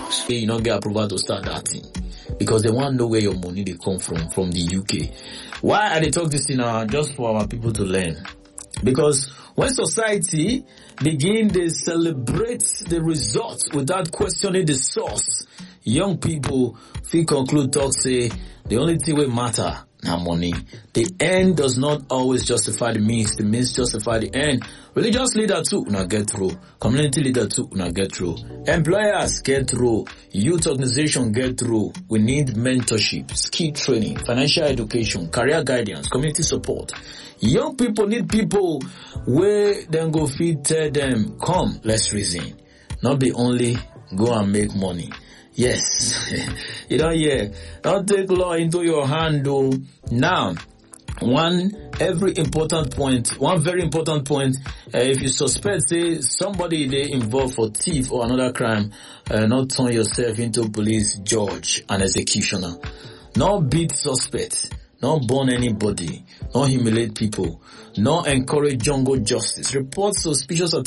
You not get approval to start that thing because they want to know where your money they come from the UK. Why are they talk this thing now? Just for our people to learn. Because when society begin to celebrate the results without questioning the source, young people feel conclude talk say the only thing will matter now money. The end does not always justify the means justify the end. Religious leader too not get through. Community leader too not get through. Employers get through. Youth organization get through. We need mentorship, skill training, financial education, career guidance, community support. Young people need people where then go feed tell them, come, let's reason. Not be only go and make money. Yes. You don't hear. Don't take law into your hand though. Now, one very important point, if you suspect say somebody they involved for thief or another crime, not turn yourself into police, judge and executioner. Not beat suspects, not burn anybody, not humiliate people, not encourage jungle justice. Report suspicious activity